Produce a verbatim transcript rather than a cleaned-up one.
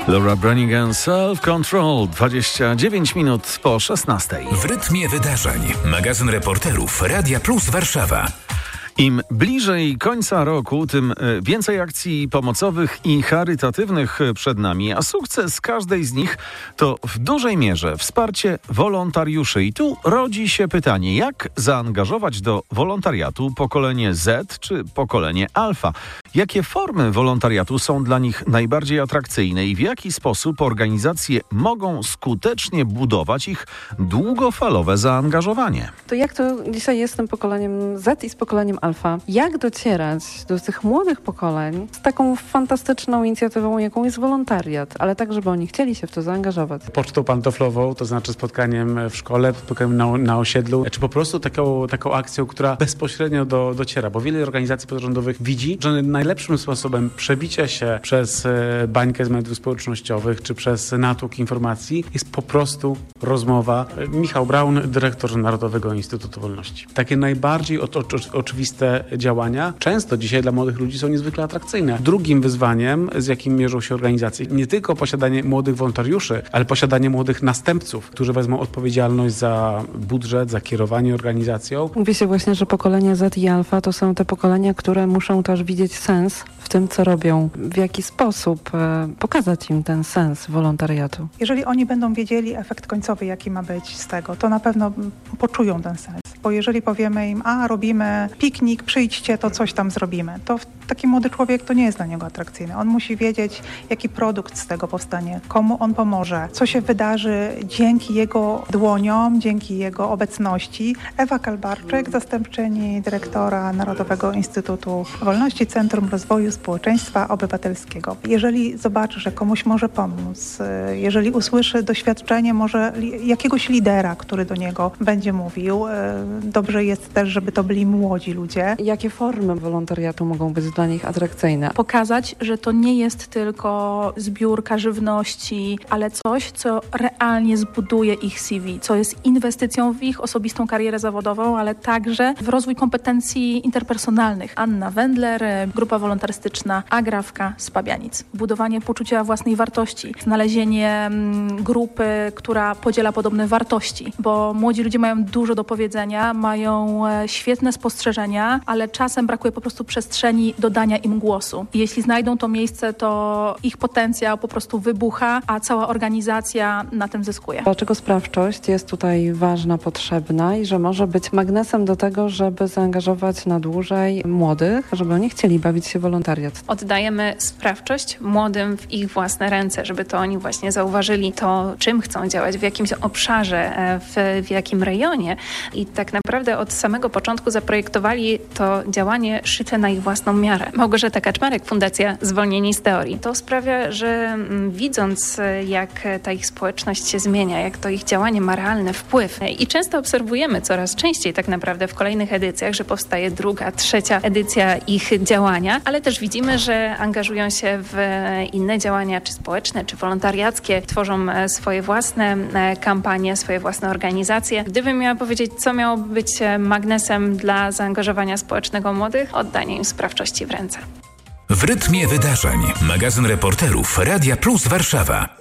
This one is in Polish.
Laura Branigan, Self Control, dwadzieścia dziewięć minut po szesnastej. W rytmie wydarzeń. Magazyn reporterów Radia Plus Warszawa. Im bliżej końca roku, tym więcej akcji pomocowych i charytatywnych przed nami, a sukces każdej z nich to w dużej mierze wsparcie wolontariuszy. I tu rodzi się pytanie, jak zaangażować do wolontariatu pokolenie Z czy pokolenie Alfa? Jakie formy wolontariatu są dla nich najbardziej atrakcyjne i w jaki sposób organizacje mogą skutecznie budować ich długofalowe zaangażowanie? To jak to dzisiaj jest z tym pokoleniem Z i z pokoleniem Alfa? Jak docierać do tych młodych pokoleń z taką fantastyczną inicjatywą, jaką jest wolontariat, ale tak, żeby oni chcieli się w to zaangażować? Pocztą pantoflową, to znaczy spotkaniem w szkole, spotkaniem na, na osiedlu, czy po prostu taką, taką akcją, która bezpośrednio do, dociera, bo wiele organizacji pozarządowych widzi, że najlepszym sposobem przebicia się przez e, bańkę z mediów społecznościowych, czy przez natłok informacji jest po prostu rozmowa. Michał Braun, dyrektor Narodowego Instytutu Wolności. Takie najbardziej o, o, oczywiste działania często dzisiaj dla młodych ludzi są niezwykle atrakcyjne. Drugim wyzwaniem, z jakim mierzą się organizacje, nie tylko posiadanie młodych wolontariuszy, ale posiadanie młodych następców, którzy wezmą odpowiedzialność za budżet, za kierowanie organizacją. Mówi się właśnie, że pokolenie Z i Alfa to są te pokolenia, które muszą też widzieć sens w tym, co robią. W jaki sposób e, pokazać im ten sens wolontariatu? Jeżeli oni będą wiedzieli efekt końcowy, jaki ma być z tego, to na pewno poczują ten sens. Bo jeżeli powiemy im, a robimy piknik, przyjdźcie, to coś tam zrobimy, to taki młody człowiek to nie jest dla niego atrakcyjny. On musi wiedzieć, jaki produkt z tego powstanie, komu on pomoże, co się wydarzy dzięki jego dłoniom, dzięki jego obecności. Ewa Kalbarczyk, zastępczyni dyrektora Narodowego Instytutu Wolności, Centrum Rozwoju Społeczeństwa Obywatelskiego. Jeżeli zobaczy, że komuś może pomóc, jeżeli usłyszy doświadczenie może jakiegoś lidera, który do niego będzie mówił, dobrze jest też, żeby to byli młodzi ludzie. Jakie formy wolontariatu mogą być dla nich atrakcyjne? Pokazać, że to nie jest tylko zbiórka żywności, ale coś, co realnie zbuduje ich C V, co jest inwestycją w ich osobistą karierę zawodową, ale także w rozwój kompetencji interpersonalnych. Anna Wendler, grupa wolontarystyczna Agrawka z Pabianic. Budowanie poczucia własnej wartości, znalezienie grupy, która podziela podobne wartości, bo młodzi ludzie mają dużo do powiedzenia, mają świetne spostrzeżenia, ale czasem brakuje po prostu przestrzeni do dania im głosu. I jeśli znajdą to miejsce, to ich potencjał po prostu wybucha, a cała organizacja na tym zyskuje. Dlaczego sprawczość jest tutaj ważna, potrzebna i że może być magnesem do tego, żeby zaangażować na dłużej młodych, żeby oni chcieli bawić się w wolontariat? Oddajemy sprawczość młodym w ich własne ręce, żeby to oni właśnie zauważyli to, czym chcą działać, w jakimś obszarze, w, w jakim rejonie i tak naprawdę od samego początku zaprojektowali to działanie szyte na ich własną miarę. Małgorzata Kaczmarek, Fundacja Zwolnieni z Teorii. To sprawia, że m, widząc jak ta ich społeczność się zmienia, jak to ich działanie ma realny wpływ i często obserwujemy coraz częściej tak naprawdę w kolejnych edycjach, że powstaje druga, trzecia edycja ich działania, ale też widzimy, że angażują się w inne działania, czy społeczne, czy wolontariackie, tworzą swoje własne kampanie, swoje własne organizacje. Gdybym miała powiedzieć, co miało być magnesem dla zaangażowania społecznego młodych, oddanie im sprawczości w ręce. W rytmie wydarzeń. Magazyn reporterów Radia Plus Warszawa.